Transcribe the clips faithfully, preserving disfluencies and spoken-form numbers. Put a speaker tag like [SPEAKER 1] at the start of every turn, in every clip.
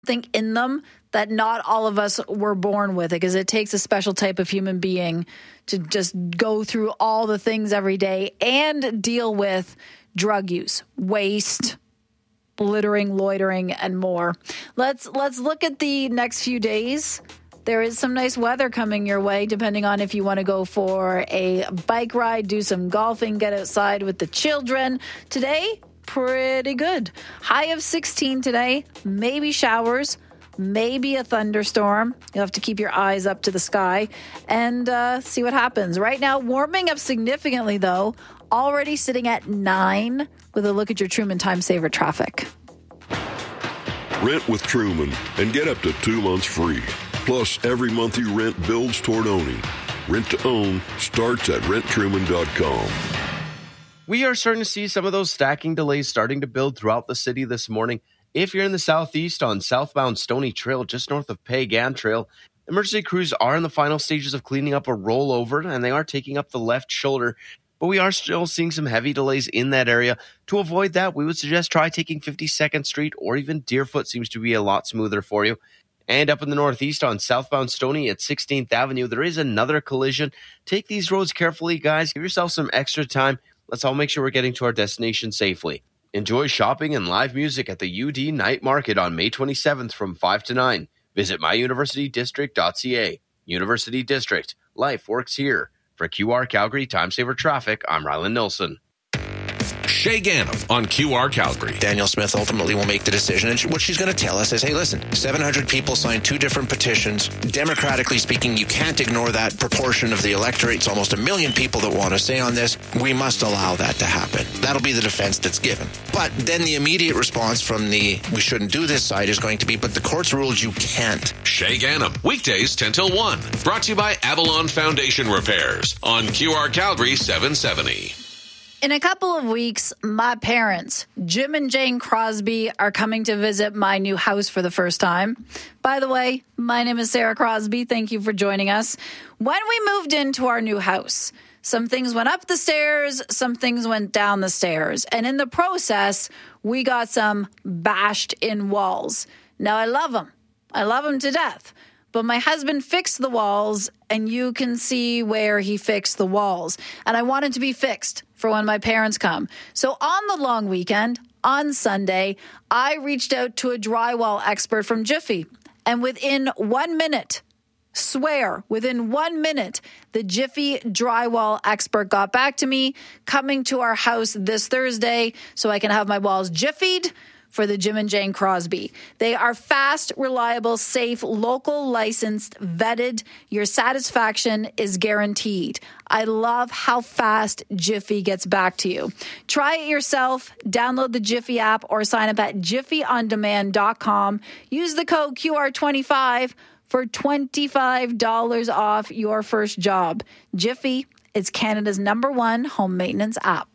[SPEAKER 1] Think in them that not all of us were born with it, because it takes a special type of human being to just go through all the things every day and deal with drug use, waste, littering, loitering, and more. Let's let's look at the next few days. There is some nice weather coming your way, depending on if you want to go for a bike ride, do some golfing, get outside with the children. Today, pretty good. High of sixteen today, maybe showers, maybe a thunderstorm. You'll have to keep your eyes up to the sky and uh, see what happens. Right now, warming up significantly, though, already sitting at nine with a look at your Truman Time Saver traffic.
[SPEAKER 2] Rent with Truman and get up to two months free. Plus, every month you rent builds toward owning. Rent to own starts at rent truman dot com.
[SPEAKER 3] We are starting to see some of those stacking delays starting to build throughout the city this morning. If you're in the southeast on southbound Stony Trail, just north of Pagan Trail, emergency crews are in the final stages of cleaning up a rollover, and they are taking up the left shoulder. But we are still seeing some heavy delays in that area. To avoid that, we would suggest try taking fifty-second Street, or even Deerfoot seems to be a lot smoother for you. And up in the northeast on southbound Stony at sixteenth Avenue, there is another collision. Take these roads carefully, guys. Give yourself some extra time. Let's all make sure we're getting to our destination safely. Enjoy shopping and live music at the U D Night Market on May twenty-seventh from five to nine. Visit my university district dot c a. University District. Life works here. For Q R Calgary Time Saver Traffic, I'm Rylan Nilsson.
[SPEAKER 4] Shay Gannam on Q R Calgary.
[SPEAKER 5] Danielle Smith ultimately will make the decision. And what she's going to tell us is, hey, listen, seven hundred people signed two different petitions. Democratically speaking, you can't ignore that proportion of the electorate. It's almost a million people that want to say on this. We must allow that to happen. That'll be the defense that's given. But then the immediate response from the we shouldn't do this side is going to be, but the courts ruled you can't.
[SPEAKER 4] Shay Gannam, weekdays ten till one. Brought to you by Avalon Foundation Repairs on Q R Calgary seven seventy.
[SPEAKER 1] In a couple of weeks, my parents, Jim and Jane Crosby, are coming to visit my new house for the first time. By the way, my name is Sarah Crosby. Thank you for joining us. When we moved into our new house, some things went up the stairs, some things went down the stairs. And in the process, we got some bashed in walls. Now, I love them. I love them to death. But my husband fixed the walls, and you can see where he fixed the walls. And I want it to be fixed for when my parents come. So on the long weekend, on Sunday, I reached out to a drywall expert from Jiffy. And within one minute, swear, within one minute, the Jiffy drywall expert got back to me, coming to our house this Thursday so I can have my walls jiffied for the Jim and Jane Crosby. They are fast, reliable, safe, local, licensed, vetted. Your satisfaction is guaranteed. I love how fast Jiffy gets back to you. Try it yourself. Download the Jiffy app or sign up at jiffy on demand dot com. Use the code Q R twenty-five for twenty-five dollars off your first job. Jiffy is Canada's number one home maintenance app.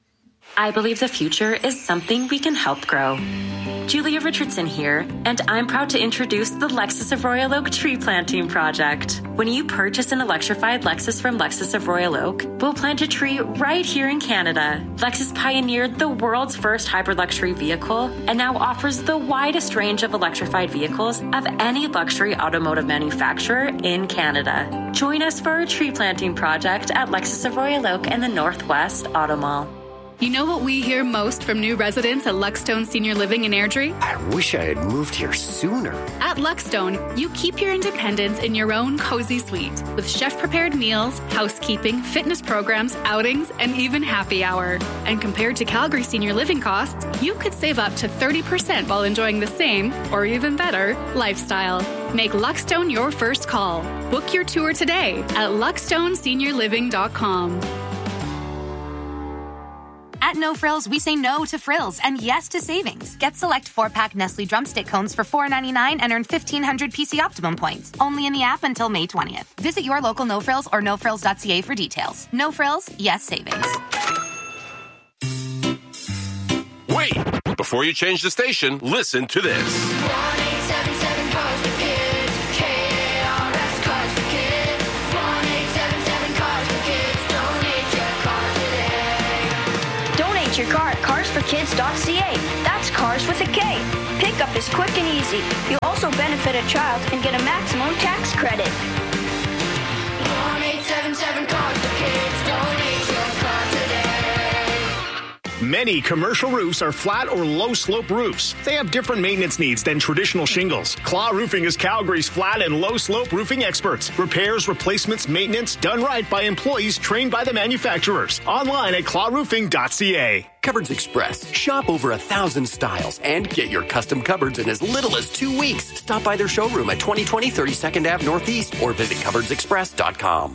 [SPEAKER 6] I believe the future is something we can help grow. Julia Richardson here, and I'm proud to introduce the Lexus of Royal Oak Tree Planting Project. When you purchase an electrified Lexus from Lexus of Royal Oak, we'll plant a tree right here in Canada. Lexus pioneered the world's first hybrid luxury vehicle and now offers the widest range of electrified vehicles of any luxury automotive manufacturer in Canada. Join us for our tree planting project at Lexus of Royal Oak and the Northwest Auto Mall.
[SPEAKER 7] You know what we hear most from new residents at Luckstone Senior Living in Airdrie?
[SPEAKER 8] I wish I had moved here sooner.
[SPEAKER 7] At Luckstone, you keep your independence in your own cozy suite with chef-prepared meals, housekeeping, fitness programs, outings, and even happy hour. And compared to Calgary Senior Living costs, you could save up to thirty percent while enjoying the same, or even better, lifestyle. Make Luckstone your first call. Book your tour today at luckstone senior living dot com.
[SPEAKER 9] At No Frills, we say no to frills and yes to savings. Get select four-pack Nestle Drumstick cones for four ninety-nine and earn fifteen hundred P C Optimum points. Only in the app until May twentieth. Visit your local No Frills or no frills dot c a for details. No Frills, yes savings.
[SPEAKER 4] Wait! Before you change the station, listen to this.
[SPEAKER 10] one eight seven seven cars for kids. K A R S Cars for Kids. one eight seven seven cars for kids. Donate your car today.
[SPEAKER 11] Donate your car at cars for kids dot c a. That's cars Cars with a K. Pickup is quick and easy. You'll also benefit a child and get a maximum tax credit.
[SPEAKER 10] one eight seven seven Cars for Kids. Donate your car today.
[SPEAKER 12] Many commercial roofs are flat or low-slope roofs. They have different maintenance needs than traditional shingles. Claw Roofing is Calgary's flat and low-slope roofing experts. Repairs, replacements, maintenance, done right by employees trained by the manufacturers. Online at claw roofing dot c a.
[SPEAKER 8] Cupboards Express. Shop over a thousand styles and get your custom cupboards in as little as two weeks. Stop by their showroom at twenty twenty thirty-second Avenue Northeast or visit cupboards express dot com.